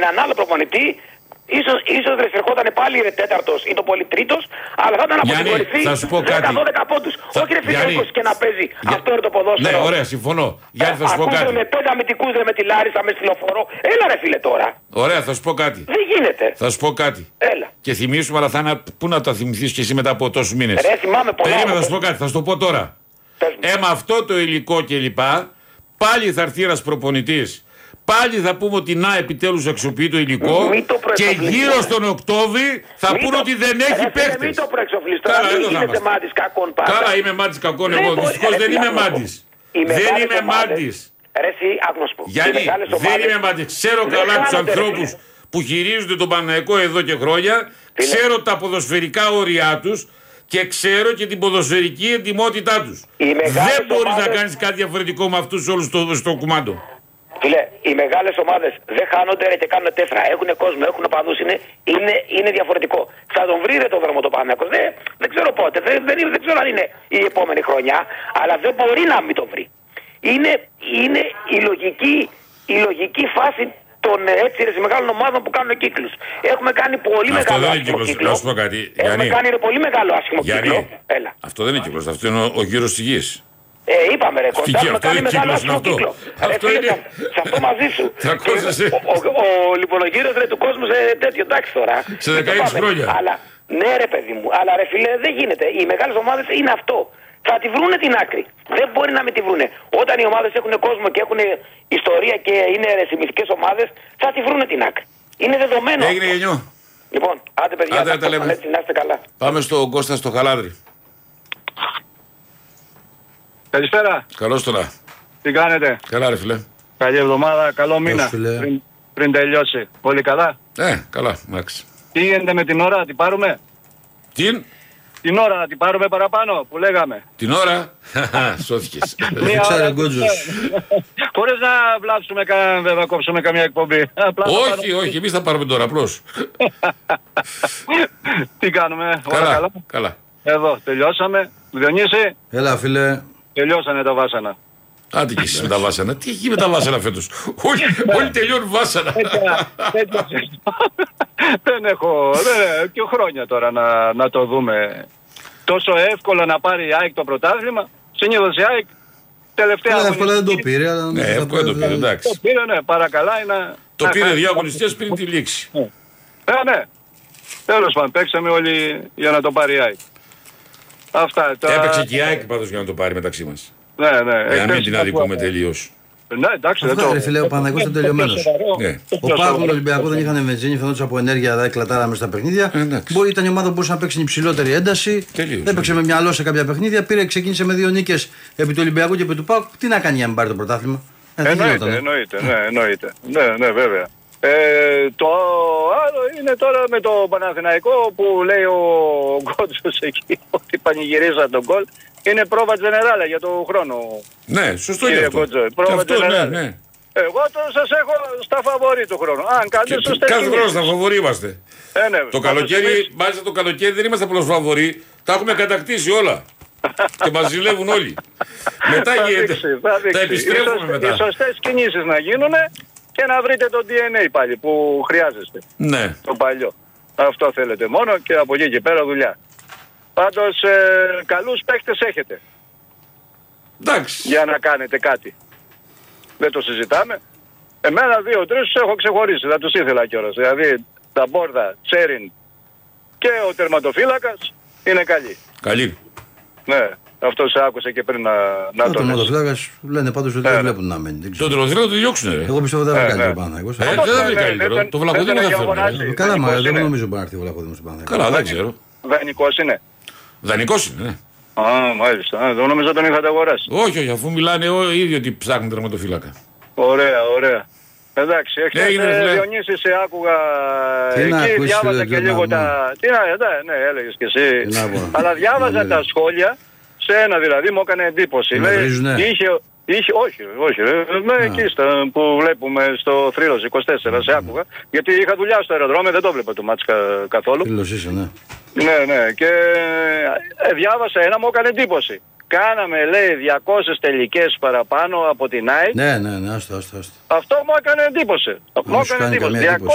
έναν άλλο προπονητή. Ίσως δεν ερχόταν πάλι τέταρτος ή το πολύ τρίτος, αλλά θα ήταν αποσυγχωρηθεί 10-12 πόντους. Όχι ρε φίλε 20 και να παίζει. Αυτό είναι το ποδόσφαιρο. Ναι, ωραία, συμφωνώ. Γιάννη, θα σου πω κάτι. Με 5 αμυντικούς με τη Λάρισα, με στυλοφορό. Έλα ρε φίλε τώρα. Ωραία, θα σου πω κάτι. Δεν γίνεται. Θα σου πω κάτι. Έλα. Και θυμίσουμε, αλλά θα είναι. Πού να τα θυμηθείς κι εσύ μετά από τόσους μήνες. Ρε, θυμάμαι πολλά. Περίμενα, θα σου πω κάτι, θα σου το πω τώρα. Με αυτό το υλικό κλπ. Πάλι θα έρθει ένας προπονητής. Πάλι θα πούμε ότι να επιτέλους αξιοποιεί το υλικό και γύρω στον Οκτώβρη θα πούνε ότι δεν έχει παίχτες. Μην το προεξοφλείς τώρα, μην γίνετε μάτις κακών πάντα. Καλά, είμαι μάτις κακών εγώ, δυστυχώς δεν είμαι μάτις. Δεν είμαι μάτις. Ρε εσύ, άγνωστο. Γιάννη, δεν είμαι μάτις. Ξέρω καλά τους ανθρώπους που χειρίζονται τον Παναθηναϊκό εδώ και χρόνια, ξέρω τα ποδοσφαιρικά όρια τους και ξέρω και την ποδοσφαιρική ετοιμότητά τους. Δεν μπορείς να κάνεις κάτι διαφορετικό με αυτούς όλους στο κουμάντο. Φίλε, οι μεγάλες ομάδες δεν χάνονται ρε, και κάνουν τέφρα. Έχουν κόσμο, έχουν οπαδούς, είναι διαφορετικό. Θα τον βρει ρε το δρόμο το Παναθηναϊκός. Δεν ξέρω πότε, δεν ξέρω αν είναι η επόμενη χρονιά, αλλά δεν μπορεί να μην το βρει. Είναι η λογική φάση των έτσι ρε, μεγάλων ομάδων που κάνουν κύκλους. Έχουμε κάνει πολύ μεγάλο άσχημο κύκλο. Έχουμε κάνει πολύ μεγάλο άσχημο κύκλο. Αυτό δεν είναι κύκλος, αυτό είναι ο γύρος της γης. Είπαμε ρε Κώστα, έχουμε κάνει μεγάλο άσχημο κύκλο. Σε αυτό μαζί σου. Ο λιπολογύρος ρε του κόσμου σε τέτοιο, εντάξει τώρα. Σε 16 χρόνια. Αλλά ναι ρε παιδί μου, αλλά ρε φίλε δεν γίνεται. Οι μεγάλες ομάδες είναι αυτό. Θα τη βρούνε την άκρη. Δεν μπορεί να μην τη βρούνε. Όταν οι ομάδες έχουν κόσμο και έχουν ιστορία και είναι ρεσιμιστικές ομάδες, θα τη βρούνε την άκρη. Είναι δεδομένο. Έγινε γενιό. Λοιπόν, άντε παιδιά, να είστε καλά. Πάμε στον Κώστα στο Χαλάδρι. Καλησπέρα. Καλώς τώρα. Τι κάνετε? Καλά ρε φίλε. Καλή εβδομάδα, καλό μήνα. Πριν τελειώσει. Πολύ καλά. Καλά, εντάξει. Τι γίνεται με την ώρα, την πάρουμε? Την ώρα να την πάρουμε παραπάνω που λέγαμε. Την ώρα. Σώθηκες. Χωρίς να βλάψουμε, να κόψουμε καμία εκπομπή. Όχι, εμείς θα πάρουμε τώρα απλώς. Τι κάνουμε? Καλά. Εδώ τελειώσαμε. Διονύση. Έλα φίλε. Τελειώσανε τα βάσανα. Άντε και εσείς με τα βάσανα. Τι έχει με τα βάσανα φέτος? Όλοι τελειώνουν βάσανα. Δεν έχω και χρόνια τώρα να το δούμε. Τόσο εύκολα να πάρει η ΑΕΚ το πρωτάθλημα. Συνήθως η ΑΕΚ τελευταία εύκολα δεν το πήρε. Ναι, εύκολα δεν το πήρε, εντάξει. Το πήρε, ναι, παρακαλά. Το πήρε δύο αγωνιστές πριν τη λήξη. Ναι. Τέλος πάντων, παίξαμε όλοι για να το πάρει η ΑΕΚ. Έπαιξε και η ΑΕΚ πάντως για να το πάρει μεταξύ μας. Ναι. Για να μην την αδικούμε τελείως. Ναι, εντάξει, δεν το φίλε, ο Παναθηναϊκός ήταν τελειωμένος. Ο Πάκος και ο Ολυμπιακός δεν είχαν βενζίνη, φαινόντουσαν από ενέργεια, δεν κλατάραμε στα παιχνίδια. Ήταν η ομάδα που μπορούσε να παίξει υψηλότερη ένταση. Έπαιξε με μυαλό σε κάποια παιχνίδια. Ξεκίνησε με 2 νίκες επί του Ολυμπιακού και επί του Πάκου. Τι να κάνει για να μην πάρει το πρωτάθλημα? Εννοείται. Ναι, βέβαια. Το άλλο είναι τώρα με το Παναθηναϊκό που λέει ο Γκότσος εκεί ότι πανηγυρίζαν τον γκολ. Είναι πρόβα τζενεράλα για τον χρόνο. Ναι, σωστό είναι αυτό. Πρόβα τζενεράλα. Ναι. Εγώ σας έχω στα φαβορί του χρόνου. Αν κάνετε σωστές κάθε χρόνο στα φαβορί είμαστε. Ναι, το καλοκαίρι, μάλιστα το καλοκαίρι δεν είμαστε απλώς φαβορί. Τα έχουμε κατακτήσει όλα. Και μας ζηλεύουν όλοι. Μετά γίνεται. Τα επιστρέφουμε μετά. Οι σωστές κινήσεις να γίνουν και να βρείτε το DNA πάλι που χρειάζεστε. Ναι. Το παλιό. Αυτό θέλετε μόνο και από εκεί και πέρα δουλειά. Πάντως καλούς παίχτες έχετε. Εντάξει. Για να κάνετε κάτι. Δεν το συζητάμε. Εμένα 2-3 τους έχω ξεχωρίσει. Θα τους ήθελα κιόλας. Δηλαδή τα Μπόρδα, Τσέριν και ο τερματοφύλακας είναι καλοί. Καλή. Ναι. Αυτό σε άκουσε και πριν να το λες. Ο τερματοφύλακας λένε πάντως ότι δεν βλέπουν να μένει. Το τερματοφύλακα το διώξουνε ρε. Εγώ πιστεύω ότι δεν θα κάνει το Παναθηναϊκός. Δεν θα βρει καλύτερο. Το Βλαχοδήμο θα φέρνει. Καλά, μα δεν νομίζω μπορεί να έρθει ο Βλαχοδήμος στο Παναθηναϊκό. Καλά, δεν ξέρω. Δανεικός είναι. Δανεικός είναι, ναι. Μάλιστα. Δεν νομίζω τον είχατε αγοράσει. Όχι, αφού μιλάνε οι ίδιοι ότι ψάχνουν τερματοφύλακα. Ωραία. Εντάξει, Διονύση, σε άκουγα εκεί, διάβαζα και λίγο τα... Ναι, έλεγες κι εσύ. Αλλά διάβαζα τα σχόλια, σε ένα δηλαδή μου έκανε εντύπωση. Όχι, εκεί που βλέπουμε στο Θρύλος 24 σε άκουγα, γιατί είχα δουλειά στο αεροδρόμιο, δεν το βλέπω το μάτς καθόλου. Θρύλος είσαι, ναι. Ναι, και διάβασα ένα, μου έκανε εντύπωση. Κάναμε, λέει, 200 τελικές παραπάνω από την ΑΕΚ. Ναι, άστο. Αυτό μου έκανε εντύπωση.